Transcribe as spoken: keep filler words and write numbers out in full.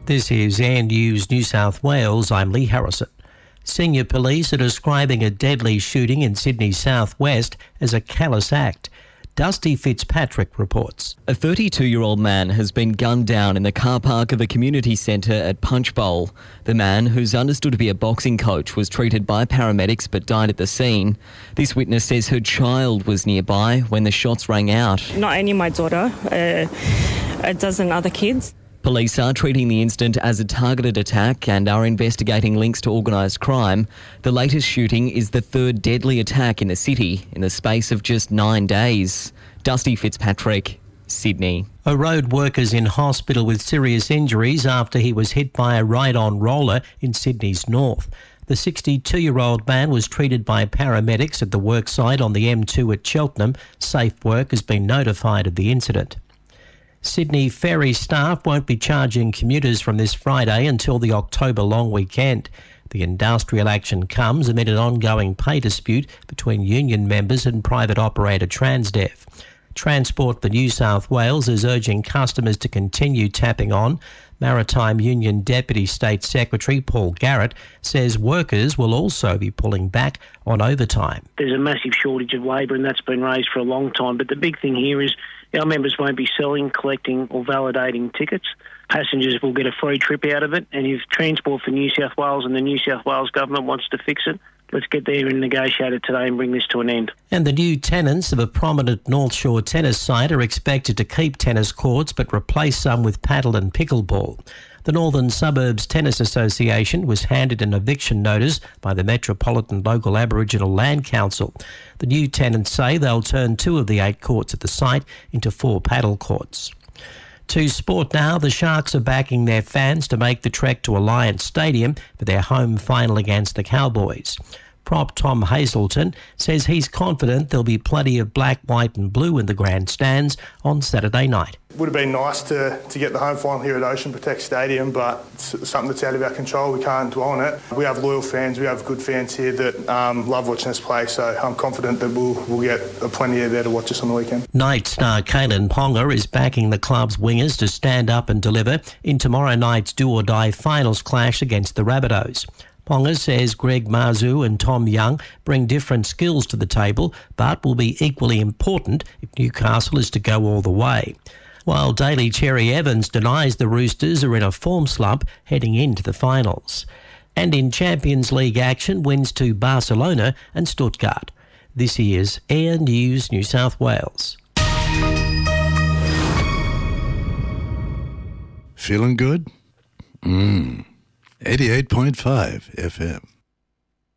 This is Air News New South Wales. I'm Lee Harrison. Senior police are describing a deadly shooting in Sydney's southwest as a callous act. Dusty Fitzpatrick reports. A thirty-two-year-old man has been gunned down in the car park of a community centre at Punchbowl. The man, who's understood to be a boxing coach, was treated by paramedics but died at the scene. This witness says her child was nearby when the shots rang out. Not only my daughter, uh, a dozen other kids. Police are treating the incident as a targeted attack and are investigating links to organised crime. The latest shooting is the third deadly attack in the city in the space of just nine days. Dusty Fitzpatrick, Sydney. A road worker's in hospital with serious injuries after he was hit by a ride-on roller in Sydney's north. The sixty-two-year-old man was treated by paramedics at the worksite on the M two at Cheltenham. Safe Work has been notified of the incident. Sydney ferry staff won't be charging commuters from this Friday until the October long weekend. The industrial action comes amid an ongoing pay dispute between union members and private operator Transdev. Transport for New South Wales is urging customers to continue tapping on. Maritime Union Deputy State Secretary Paul Garrett says workers will also be pulling back on overtime. There's a massive shortage of labour and that's been raised for a long time, but the big thing here is our members won't be selling, collecting or validating tickets. Passengers will get a free trip out of it, and if Transport for New South Wales and the New South Wales government wants to fix it, let's get there and negotiate it today and bring this to an end. And the new tenants of a prominent North Shore tennis site are expected to keep tennis courts but replace some with paddle and pickleball. The Northern Suburbs Tennis Association was handed an eviction notice by the Metropolitan Local Aboriginal Land Council. The new tenants say they'll turn two of the eight courts at the site into four paddle courts. To sport now, the Sharks are backing their fans to make the trek to Alliance Stadium for their home final against the Cowboys. Prop Tom Hazelton says he's confident there'll be plenty of black, white and blue in the grandstands on Saturday night. It would have been nice to, to get the home final here at Ocean Protect Stadium, but it's something that's out of our control. We can't dwell on it. We have loyal fans, we have good fans here that um, love watching us play, so I'm confident that we'll, we'll get plenty of there to watch us on the weekend. Night star Kalen Ponga is backing the club's wingers to stand up and deliver in tomorrow night's do-or-die finals clash against the Rabbitohs. Ponga says Greg Marzhew and Tom Young bring different skills to the table, but will be equally important if Newcastle is to go all the way. While Daly Cherry Evans denies the Roosters are in a form slump heading into the finals. And in Champions League action, wins to Barcelona and Stuttgart. This is Air News New South Wales. Feeling good? Mmm. eighty-eight point five F M.